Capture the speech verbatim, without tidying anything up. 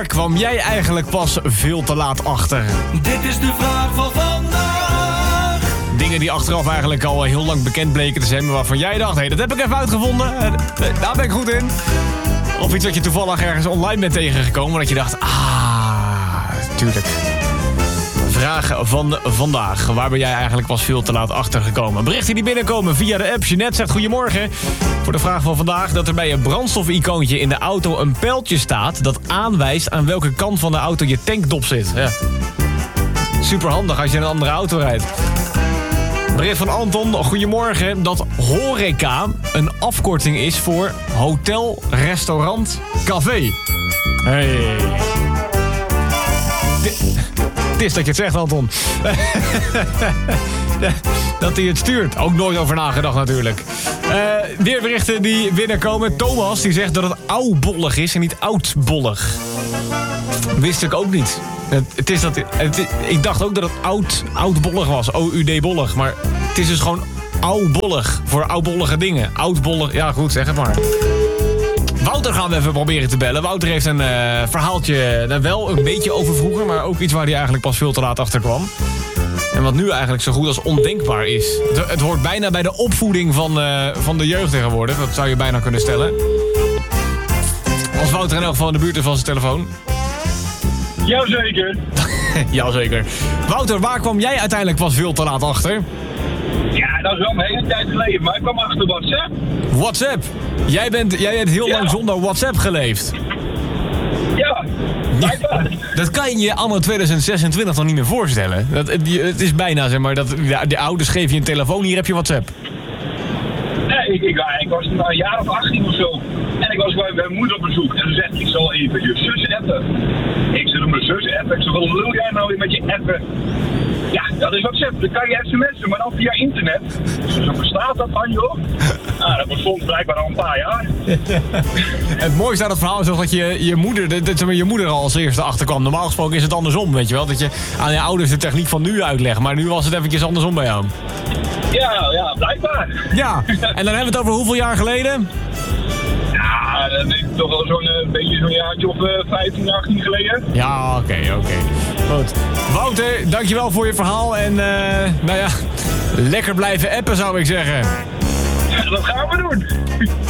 waar kwam jij eigenlijk pas veel te laat achter? Dit is de vraag van vandaag. Dingen die achteraf eigenlijk al heel lang bekend bleken te zijn, maar waarvan jij dacht, hé, hey, dat heb ik even uitgevonden. Daar ben ik goed in. Of iets wat je toevallig ergens online bent tegengekomen, dat je dacht, ah, tuurlijk. Vraag van vandaag. Waar ben jij eigenlijk pas veel te laat achtergekomen? Berichten die binnenkomen via de app. Jeanette zegt goedemorgen. Voor de vraag van vandaag dat er bij je brandstoficoontje in de auto een pijltje staat dat aanwijst aan welke kant van de auto je tankdop zit. Ja. Super handig als je in een andere auto rijdt. Bericht van Anton. Goedemorgen. Dat horeca een afkorting is voor hotel, restaurant, café. Hey. Het is dat je het zegt, Anton. Dat hij het stuurt. Ook nooit over nagedacht natuurlijk. Uh, weer berichten die binnenkomen. Thomas die zegt dat het oudbollig is en niet oudbollig. Wist ik ook niet. Het, het is dat, het, ik dacht ook dat het oud, oudbollig was. O U D bollig. Maar het is dus gewoon oudbollig. Voor oudbollige dingen. Oudbollig. Ja goed, zeg het maar. Wouter gaan we even proberen te bellen. Wouter heeft een uh, verhaaltje, uh, wel een beetje over vroeger, maar ook iets waar hij eigenlijk pas veel te laat achter kwam. En wat nu eigenlijk zo goed als ondenkbaar is. Het, het hoort bijna bij de opvoeding van, uh, van de jeugd tegenwoordig. Dat zou je bijna kunnen stellen. Als Wouter in elk geval in de buurt is van zijn telefoon. Jazeker. Jazeker. Wouter, waar kwam jij uiteindelijk pas veel te laat achter? Ja, dat is wel een hele tijd geleden, maar ik kwam achter WhatsApp. WhatsApp? Jij bent, jij hebt heel Ja. lang zonder WhatsApp geleefd. Ja, blijkbaar. Dat kan je je anno tweeduizend zesentwintig nog niet meer voorstellen. Dat, het is bijna, zeg maar, dat de, de ouders geven je een telefoon, hier heb je WhatsApp. Nee, ik, ik, ik was toen een jaar of achttien of zo. En ik was bij mijn moeder op bezoek. En ze zegt, ik zal even je zus appen. Ik zeg, mijn zus appen. Ik zeg, wat wil jij nou weer met je appen? Ja, dat is WhatsApp. Dan kan je sms'en, maar dan via internet. Dus zo bestaat dat van, joh. Nou, dat bestond blijkbaar al een paar jaar. Het mooiste aan het verhaal is toch dat je, je, moeder, dat, dat je moeder al als eerste achterkwam. Normaal gesproken is het andersom, weet je wel. Dat je aan je ouders de techniek van nu uitlegt. Maar nu was het eventjes andersom bij jou. Ja, ja, blijkbaar. Ja, en dan hebben we het over hoeveel jaar geleden? Ja, dat is toch wel zo'n uh, beetje zo'n jaartje of uh, vijftien, achttien geleden. Ja, oké, okay, oké. Okay. Goed. Wouter, dankjewel voor je verhaal. En uh, nou ja, lekker blijven appen zou ik zeggen. Dat gaan we doen.